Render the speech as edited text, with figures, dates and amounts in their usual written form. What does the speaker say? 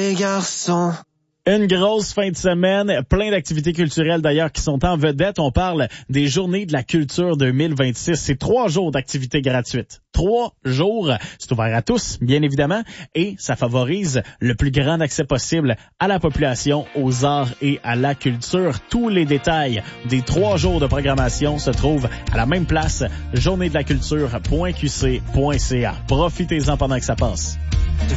les garçons. Une grosse fin de semaine, plein d'activités culturelles d'ailleurs qui sont en vedette. On parle des Journées de la culture 2026. C'est 3 jours d'activités gratuites. 3 jours, c'est ouvert à tous, bien évidemment, et ça favorise le plus grand accès possible à la population, aux arts et à la culture. Tous les détails des 3 jours de programmation se trouvent à la même place, journeedelaculture.qc.ca. Profitez-en pendant que ça passe.